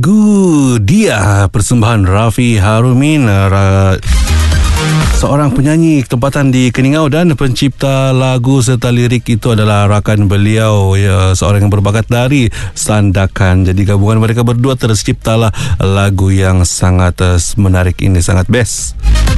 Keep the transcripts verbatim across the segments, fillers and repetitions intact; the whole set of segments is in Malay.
Gu dia persembahan Rafi Harumin, ra, seorang penyanyi tempatan di Keningau dan pencipta lagu serta lirik itu adalah rakan beliau, ya, seorang yang berbakat dari Sandakan. Jadi gabungan mereka berdua terciptalah lagu yang sangat uh, menarik ini, sangat best.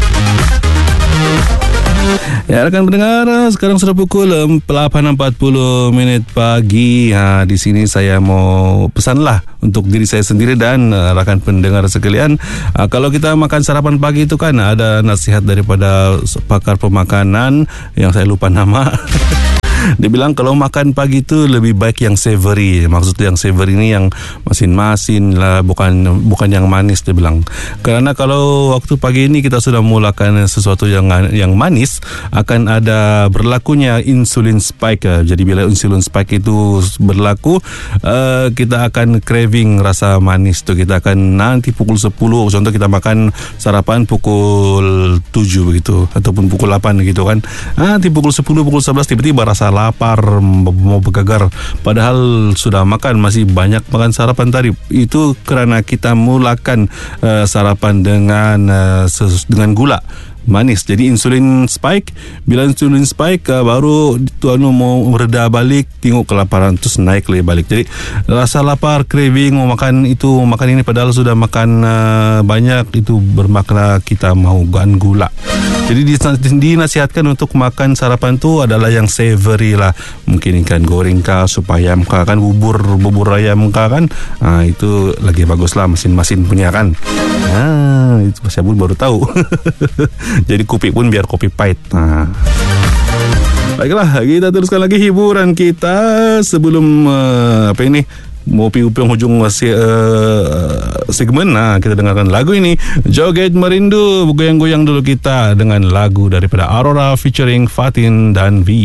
Ya, rekan pendengar, sekarang sudah pukul delapan empat puluh minit pagi. Ha, di sini saya mau pesanlah untuk diri saya sendiri dan uh, rakan pendengar sekalian. Uh, kalau kita makan sarapan pagi itu kan ada nasihat daripada pakar pemakanan yang saya lupa nama. Dia bilang kalau makan pagi itu lebih baik yang savory. Maksud yang savory ini yang masin-masin lah, bukan bukan yang manis, dia bilang. Karena kalau waktu pagi ini kita sudah mulakan sesuatu yang yang manis, akan ada berlakunya insulin spike. Jadi bila insulin spike itu berlaku, uh, kita akan craving rasa manis tu. Kita akan nanti pukul sepuluh, contoh kita makan sarapan pukul tujuh begitu, ataupun pukul delapan gitu kan. Nanti pukul sepuluh, pukul sebelas tiba-tiba rasa lapar, mau bergegar, padahal sudah makan, masih banyak makan sarapan tadi. Itu kerana kita mulakan uh, sarapan dengan uh, dengan gula manis. Jadi insulin spike. Bila insulin spike, uh, baru tuan mau mereda balik, tengok kelaparan terus naik lagi balik. Jadi rasa lapar, craving mau makan itu, mau makan ini, padahal sudah makan uh, banyak, itu bermakna kita mau gan gula. Jadi dinasihatkan untuk makan sarapan tu adalah yang savory lah. Mungkin ikan goreng kah, sup ayam kah, kan bubur bubur ayam kah kan. Ha, itu lagi bagus lah, mesin-mesin punya kan. Ha, itu saya pun baru tahu. Jadi kopi pun biar kopi pahit. Ha. Baiklah, kita teruskan lagi hiburan kita sebelum uh, apa ini mau pi hujung uh, segmen. Nah, kita dengarkan lagu ini, Joget Merindu. Goyang-goyang dulu kita dengan lagu daripada Aurora featuring Fatin dan V.